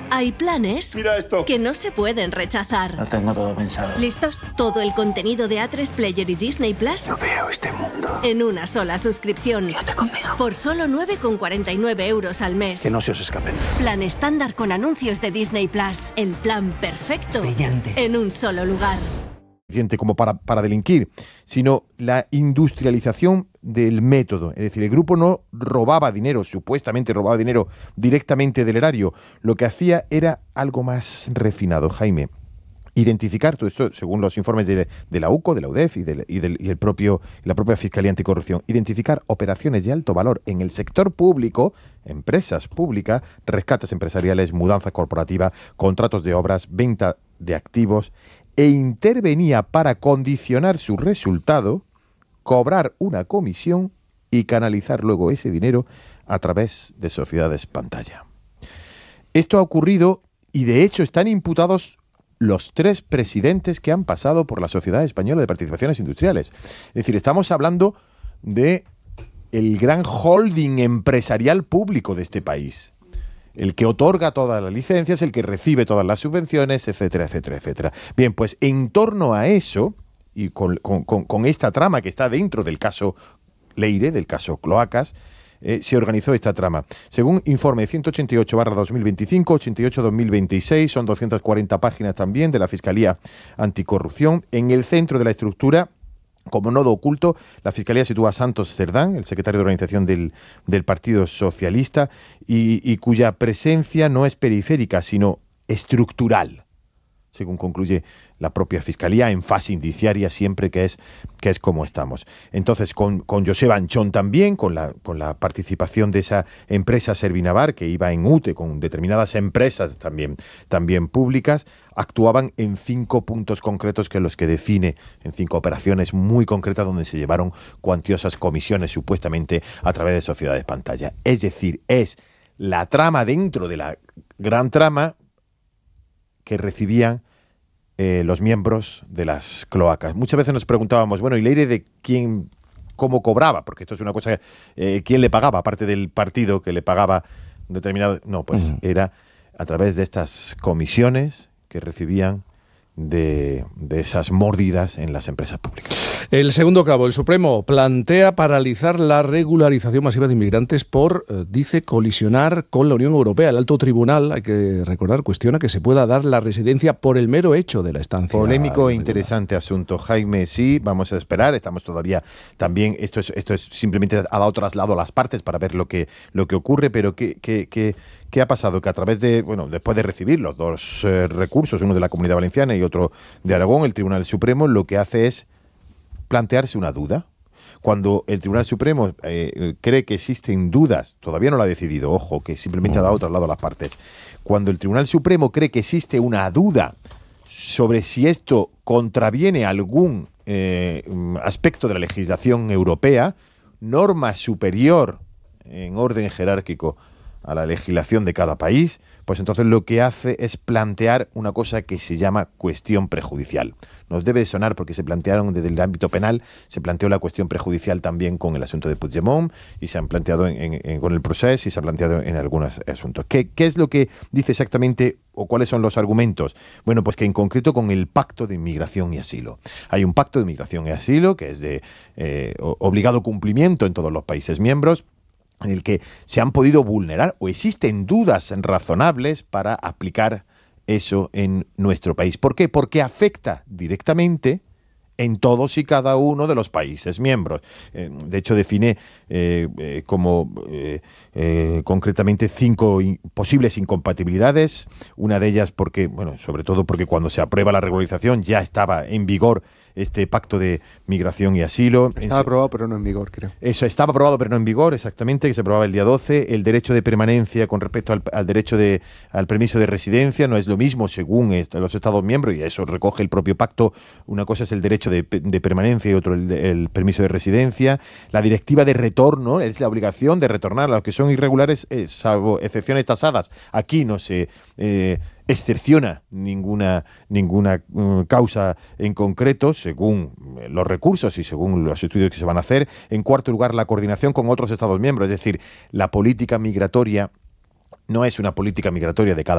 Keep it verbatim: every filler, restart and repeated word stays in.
Hay planes Mira esto. que no se pueden rechazar. Lo tengo todo pensado. ¿Listos? Todo el contenido de A tres Player y Disney Plus No veo este mundo. en una sola suscripción. Quédate conmigo. Por solo nueve con cuarenta y nueve euros al mes. Que no se os escapen. Plan estándar con anuncios de Disney Plus. El plan perfecto. Brillante. En un solo lugar. Como para, para delinquir, sino la industrialización del método. Es decir, el grupo no robaba dinero, supuestamente robaba dinero directamente del erario. Lo que hacía era algo más refinado, Jaime. Identificar todo esto, según los informes de, de la U C O, de la U D E F y, de, y, del, y el propio, la propia Fiscalía Anticorrupción, identificar operaciones de alto valor en el sector público, empresas públicas, rescates empresariales, mudanza corporativa, contratos de obras, venta de activos, e intervenía para condicionar su resultado, cobrar una comisión y canalizar luego ese dinero a través de sociedades pantalla. Esto ha ocurrido y de hecho están imputados los tres presidentes que han pasado por la Sociedad Española de Participaciones Industriales. Es decir, estamos hablando de el gran holding empresarial público de este país. El que otorga todas las licencias, el que recibe todas las subvenciones, etcétera, etcétera, etcétera. Bien, pues en torno a eso, y con, con, con esta trama que está dentro del caso Leire, del caso Cloacas, eh, se organizó esta trama. Según informe ciento ochenta y ocho barra dos mil veinticinco, ochenta y ocho barra dos mil veintiséis, son doscientas cuarenta páginas también de la Fiscalía Anticorrupción, en el centro de la estructura, como nodo oculto, la Fiscalía sitúa a Santos Cerdán, el secretario de organización del, del Partido Socialista, y, y cuya presencia no es periférica, sino estructural, según concluye la propia Fiscalía, en fase indiciaria siempre, que es, que es como estamos. Entonces, con, con José Banchón también, con la, con la participación de esa empresa Servinavar, que iba en U T E, con determinadas empresas también, también públicas, actuaban en cinco puntos concretos que los que define, en cinco operaciones muy concretas donde se llevaron cuantiosas comisiones supuestamente a través de sociedades pantalla. Es decir, es la trama dentro de la gran trama que recibían eh, los miembros de las cloacas. Muchas veces nos preguntábamos, bueno, ¿y Leire de quién, cómo cobraba? Porque esto es una cosa, eh, ¿quién le pagaba? Aparte del partido que le pagaba determinado... No, pues uh-huh. Era a través de estas comisiones que recibían de, de esas mordidas en las empresas públicas. El segundo cabo, el Supremo, plantea paralizar la regularización masiva de inmigrantes por, eh, dice, colisionar con la Unión Europea. El alto tribunal, hay que recordar, cuestiona que se pueda dar la residencia por el mero hecho de la estancia. Polémico e interesante asunto, Jaime. Sí, vamos a esperar. Estamos todavía también, esto es, esto es simplemente ha dado traslado a las partes para ver lo que, lo que ocurre, pero ¿qué, qué, qué, qué ha pasado? Que a través de, bueno, después de recibir los dos eh, recursos, uno de la Comunidad Valenciana y otro de Aragón, el Tribunal Supremo lo que hace es plantearse una duda. Cuando el Tribunal Supremo eh, cree que existen dudas, todavía no lo ha decidido, ojo, que simplemente ha dado traslado a las partes. Cuando el Tribunal Supremo cree que existe una duda sobre si esto contraviene algún eh, aspecto de la legislación europea, norma superior en orden jerárquico a la legislación de cada país, pues entonces lo que hace es plantear una cosa que se llama cuestión prejudicial. Nos debe de sonar porque se plantearon desde el ámbito penal, se planteó la cuestión prejudicial también con el asunto de Puigdemont y se han planteado en, en, en, con el proceso y se ha planteado en algunos asuntos. ¿Qué, ¿Qué es lo que dice exactamente o cuáles son los argumentos? Bueno, pues que en concreto con el Pacto de Inmigración y Asilo. Hay un Pacto de Inmigración y Asilo que es de eh, obligado cumplimiento en todos los países miembros, en el que se han podido vulnerar o existen dudas razonables para aplicar eso en nuestro país. ¿Por qué? Porque afecta directamente en todos y cada uno de los países miembros. Eh, de hecho, define eh, eh, como eh, eh, concretamente cinco in- posibles incompatibilidades. Una de ellas porque, bueno, sobre todo porque cuando se aprueba la regularización ya estaba en vigor este pacto de migración y asilo. Estaba eso, aprobado pero no en vigor, creo. Eso estaba aprobado pero no en vigor, exactamente, que se aprobaba el día doce. El derecho de permanencia con respecto al, al derecho de al permiso de residencia no es lo mismo según est- los Estados miembros, y eso recoge el propio pacto. Una cosa es el derecho de, de permanencia y otro el, el permiso de residencia. La directiva de retorno es la obligación de retornar a los que son irregulares, eh, salvo excepciones tasadas. Aquí no se eh, excepciona ninguna, ninguna uh, causa en concreto, según los recursos y según los estudios que se van a hacer. En cuarto lugar, la coordinación con otros Estados miembros, es decir, la política migratoria no es una política migratoria de cada